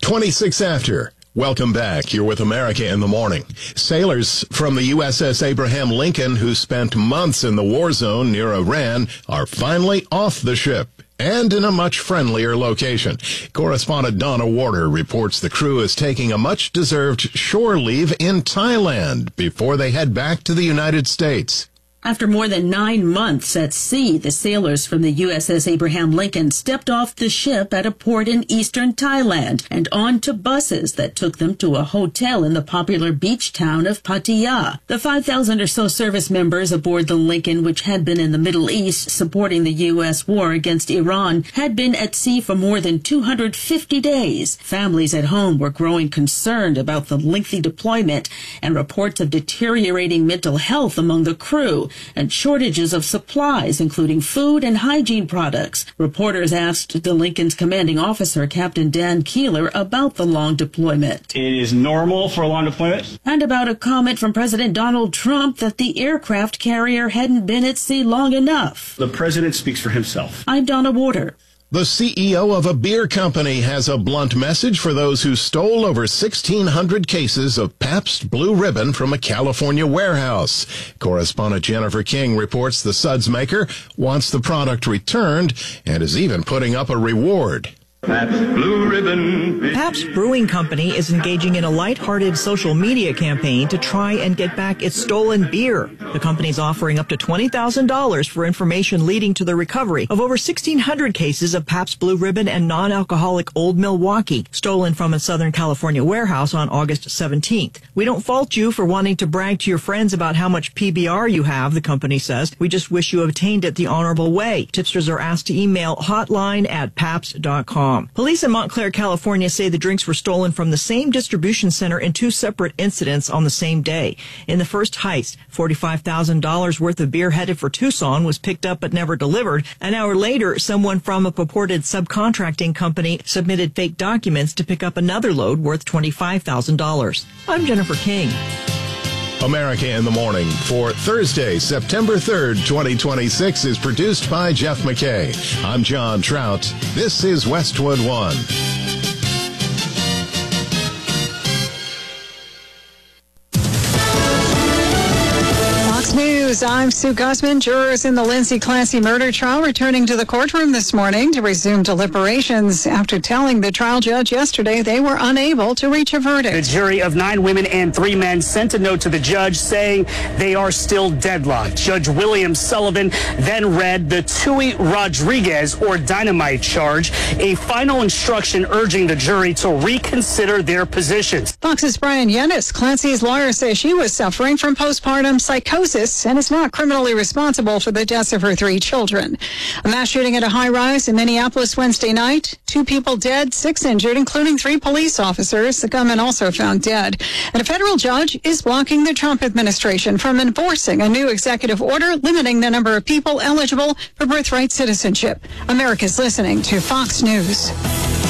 26 after. Welcome back. You're with America in the Morning. Sailors from the USS Abraham Lincoln, who spent months in the war zone near Iran, are finally off the ship and in a much friendlier location. Correspondent Donna Warder reports the crew is taking a much-deserved shore leave in Thailand before they head back to the United States. After more than 9 months at sea, the sailors from the USS Abraham Lincoln stepped off the ship at a port in eastern Thailand and onto buses that took them to a hotel in the popular beach town of Pattaya. The 5,000 or so service members aboard the Lincoln, which had been in the Middle East supporting the U.S. war against Iran, had been at sea for more than 250 days. Families at home were growing concerned about the lengthy deployment and reports of deteriorating mental health among the crew and shortages of supplies, including food and hygiene products. Reporters asked the Lincoln's commanding officer, Captain Dan Keeler, about the long deployment. It is normal for a long deployment. And about a comment from President Donald Trump that the aircraft carrier hadn't been at sea long enough. The president speaks for himself. I'm Donna Warder. The CEO of a beer company has a blunt message for those who stole over 1,600 cases of Pabst Blue Ribbon from a California warehouse. Correspondent Jennifer King reports the suds maker wants the product returned and is even putting up a reward. Pabst Blue Ribbon. Pabst Brewing Company is engaging in a lighthearted social media campaign to try and get back its stolen beer. The company's offering up to $20,000 for information leading to the recovery of over 1,600 cases of Pabst Blue Ribbon and non-alcoholic Old Milwaukee, stolen from a Southern California warehouse on August 17th. We don't fault you for wanting to brag to your friends about how much PBR you have, the company says. We just wish you obtained it the honorable way. Tipsters are asked to email hotline@pabst.com. Police in Montclair, California say the drinks were stolen from the same distribution center in 2 separate incidents on the same day. In the first heist, $45,000 worth of beer headed for Tucson was picked up but never delivered. An hour later, someone from a purported subcontracting company submitted fake documents to pick up another load worth $25,000. I'm Jennifer King. America in the Morning for Thursday, September 3rd, 2026 is produced by Jeff McKay. I'm John Trout. This is Westwood One. News. I'm Sue Guzman. Jurors in the Lindsay Clancy murder trial returning to the courtroom this morning to resume deliberations after telling the trial judge yesterday they were unable to reach a verdict. The jury of 9 women and 3 men sent a note to the judge saying they are still deadlocked. Judge William Sullivan then read the Tui Rodriguez or dynamite charge, a final instruction urging the jury to reconsider their positions. Fox's Brian Yennis, Clancy's lawyer, says she was suffering from postpartum psychosis and is not criminally responsible for the deaths of her 3 children. A mass shooting at a high-rise in Minneapolis Wednesday night. 2 people dead, 6 injured, including 3 police officers. The gunman also found dead. And a federal judge is blocking the Trump administration from enforcing a new executive order limiting the number of people eligible for birthright citizenship. America's listening to Fox News.